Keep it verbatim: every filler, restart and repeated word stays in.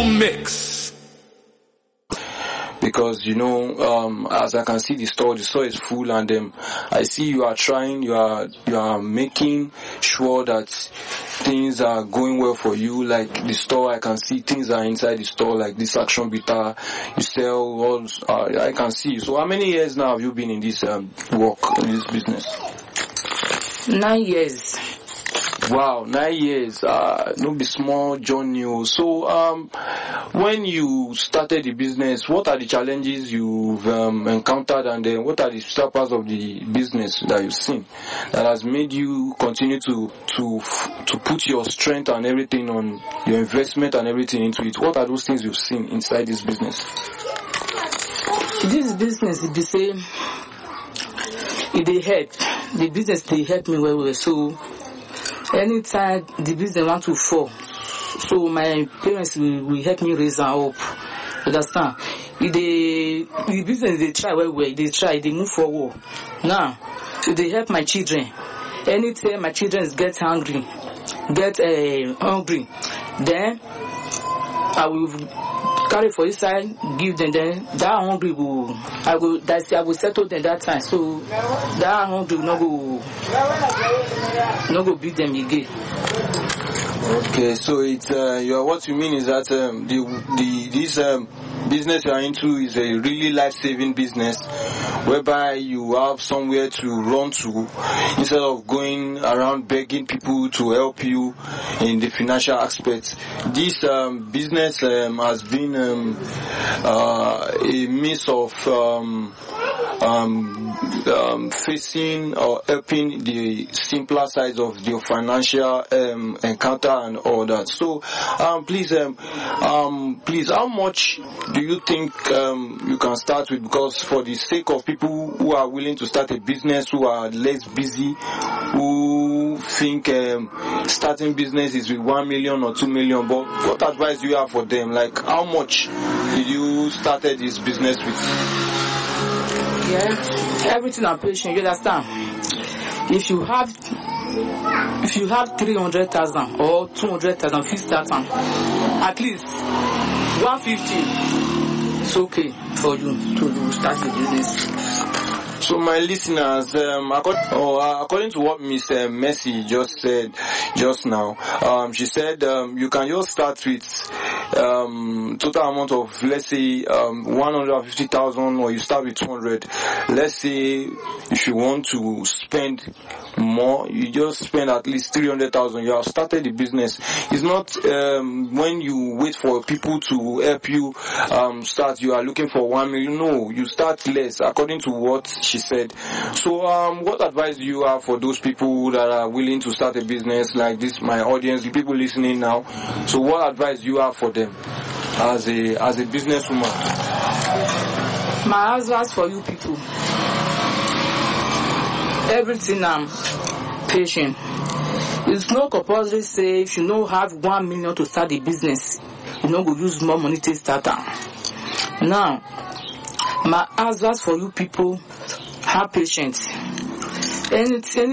Full mix. Because, you know, um, as I can see the store, the store is full, and um, I see you are trying, you are, you are making sure that things are going well for you. Like the store, I can see things are inside the store, like this action bitter, you sell all, uh, I can see. So how many years now have you been in this um, work, in this business? Nine years. Wow, nine years, uh, no be small journey. So, um, when you started the business, what are the challenges you've um, encountered, and then what are the parts of the business that you've seen that has made you continue to to to put your strength and everything on your investment and everything into it? What are those things you've seen inside this business? This business is the same. It they help. The business they help me well, well. So anytime the business want to fall, so my parents will, will help me raise her up. Understand? If they, the business they try well, well, they try, they move forward. Now, so they help my children. Anytime my children get hungry, get uh, hungry, then I will carry for inside, give them. Then that hungry will, I will, that's I will settle them that time. So that hungry will not go, not go beat them again. Okay, so it's uh, you are, what you mean is that um, the the this um, business you are into is a really life-saving business, whereby you have somewhere to run to instead of going around begging people to help you in the financial aspect. This um, business um, has been um, uh, a means of um, um, um, facing or helping the simpler sides of your financial um, encounter and all that. So, um, please, um, um, please, how much do you think um, you can start with? Because for the sake of people who are willing to start a business, who are less busy, who think um, starting business is with one million or two million, but what advice do you have for them? Like, how much did you started this business with? Yeah, everything I'm patient. You understand? If you have, if you have three hundred thousand or two hundred thousand, fifty thousand, at least one fifty, it's okay for you to start the business. So my listeners, um, according, oh, uh, according to what Miss Uh, Mercy just said just now, um, she said um, you can just start with um, total amount of, let's say, um, one hundred fifty thousand, or you start with two hundred. Let's say if you want to spend more, you just spend at least three hundred thousand. You have started the business. It's not um, when you wait for people to help you um, start, you are looking for one million. No, you start less, according to what she said. So, um, what advice do you have for those people that are willing to start a business like this? My audience, the people listening now. So, what advice do you have for them as a as a businesswoman? My advice for you people: everything I'm patient. It's not compulsory say if you don't have one million to start a business, you don't go use more money to start it. Now, my advice for you people: have patience. Anything